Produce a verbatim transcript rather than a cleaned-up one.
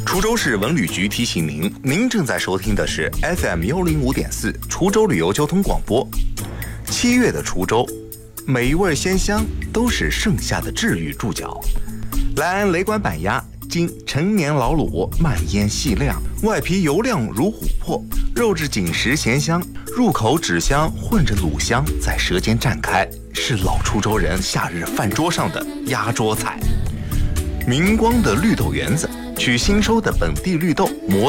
滁州市文旅局提醒您，您正在收听的是 F M 幺零五点四滁州旅游交通广播。七月的滁州，每一味鲜香都是盛夏的治愈注脚。来安雷管板鸭，经陈年老卤，慢腌细晾，外皮油亮如琥珀，肉质紧实咸香，入口脂香混着卤香在舌尖绽开，是老滁州人夏日饭桌上的压桌菜。明光的绿豆圆子，取新收的本地绿豆磨